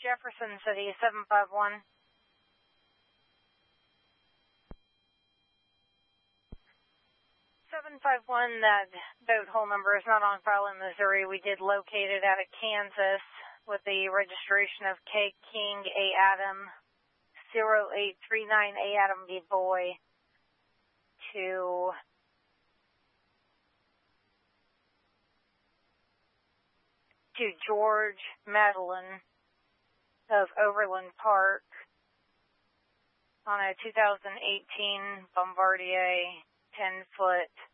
Jefferson City, 751. 751, that boat hull number is not on file in Missouri. We did locate it out of Kansas with the registration of K. King A. Adam 0839 A. Adam B. Boy to George Madeline of Overland Park on a 2018 Bombardier 10-foot